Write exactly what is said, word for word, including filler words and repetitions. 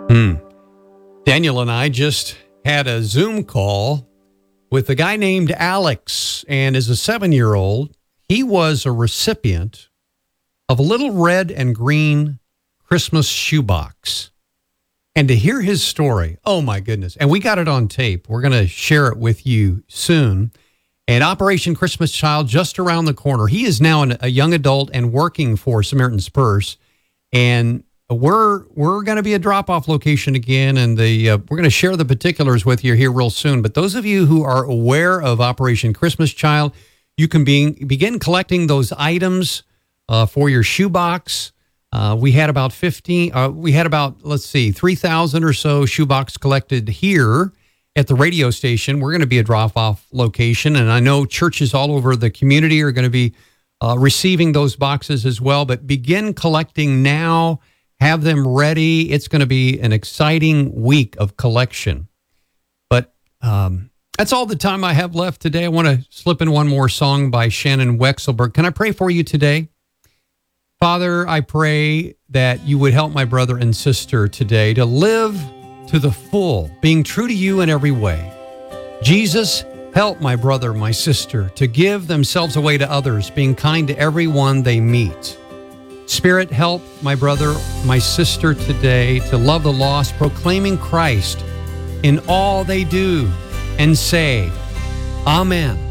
Hmm. Daniel and I just had a Zoom call with a guy named Alex, and as a seven-year-old, he was a recipient of a little red and green Christmas shoebox. And to hear his story, oh my goodness, and we got it on tape. We're going to share it with you soon. And Operation Christmas Child just around the corner. He is now an, a young adult and working for Samaritan's Purse. And we're we're going to be a drop-off location again, and the uh, we're going to share the particulars with you here real soon. But those of you who are aware of Operation Christmas Child, you can be, begin collecting those items uh, for your shoebox. Uh, we had about fifteen. Uh, we had about let's see, three thousand or so shoebox collected here at the radio station. We're going to be a drop-off location, and I know churches all over the community are going to be uh, receiving those boxes as well. But begin collecting now. Have them ready. It's going to be an exciting week of collection. But um, that's all the time I have left today. I want to slip in one more song by Shannon Wexelberg. Can I pray for you today? Father, I pray that you would help my brother and sister today to live to the full, being true to you in every way. Jesus, help my brother, my sister, to give themselves away to others, being kind to everyone they meet. Spirit, help my brother, my sister today to love the lost, proclaiming Christ in all they do and say, Amen.